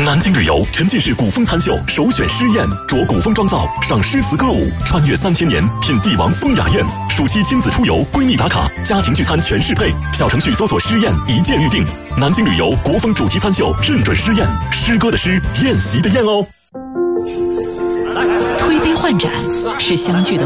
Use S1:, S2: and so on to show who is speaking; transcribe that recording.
S1: 南京旅游沉浸式古风餐秀首选诗宴，着古风妆造，赏诗词歌舞，穿越3000年，品帝王风雅宴。暑期亲子出游，闺蜜打卡，家庭聚餐全适配。小程序搜索诗宴，一键预定。南京旅游国风主题餐秀，认准诗宴，诗歌的诗，宴席的宴哦。
S2: 推杯换盏是相聚的